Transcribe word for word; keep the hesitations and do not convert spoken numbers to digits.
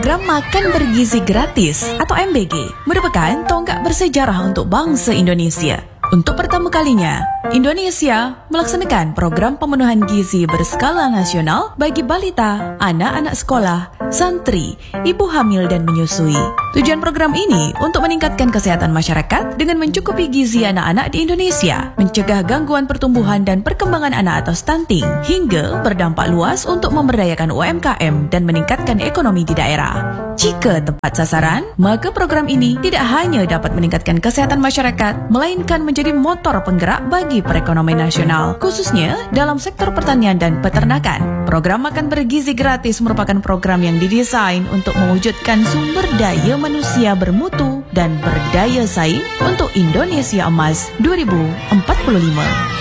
Program Makan Bergizi Gratis atau M B G merupakan tonggak bersejarah untuk bangsa Indonesia. Untuk pertama kalinya, Indonesia melaksanakan program pemenuhan gizi berskala nasional bagi balita, anak-anak sekolah, santri, ibu hamil dan menyusui. Tujuan program ini untuk meningkatkan kesehatan masyarakat dengan mencukupi gizi anak-anak di Indonesia, mencegah gangguan pertumbuhan dan perkembangan anak atau stunting, hingga berdampak luas untuk memberdayakan U M K M dan meningkatkan ekonomi di daerah. Jika tepat sasaran, maka program ini tidak hanya dapat meningkatkan kesehatan masyarakat, melainkan menjadi motor penggerak bagi perekonomian nasional, khususnya dalam sektor pertanian dan peternakan. Program Makan Bergizi Gratis merupakan program yang didesain untuk mewujudkan sumber daya manusia bermutu dan berdaya saing untuk Indonesia Emas dua ribu empat puluh lima.